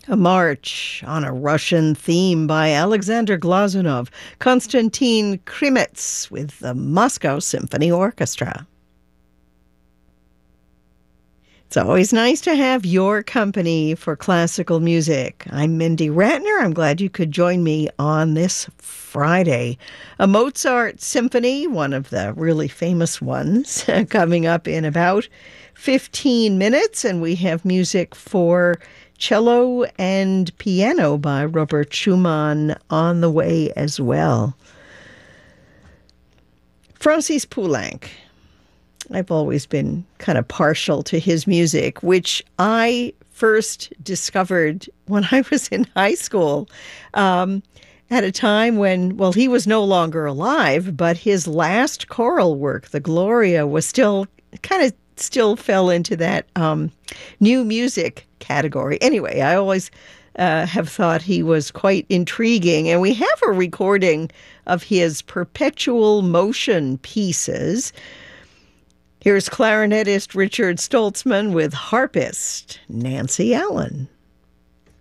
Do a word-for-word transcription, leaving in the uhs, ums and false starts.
A march on a Russian theme by Alexander Glazunov, Konstantin Krimets with the Moscow Symphony Orchestra. It's always nice to have your company for classical music. I'm Mindy Ratner. I'm glad you could join me on this Friday. A Mozart symphony, one of the really famous ones, coming up in about fifteen minutes. And we have music for cello and piano by Robert Schumann on the way as well. Francis Poulenc. I've always been kind of partial to his music, which I first discovered when I was in high school, um, at a time when, well, he was no longer alive, but his last choral work, the Gloria, was still kind of still fell into that um, new music category. Anyway, I always uh, have thought he was quite intriguing, and we have a recording of his perpetual motion pieces. Here's clarinetist Richard Stoltzman with harpist Nancy Allen.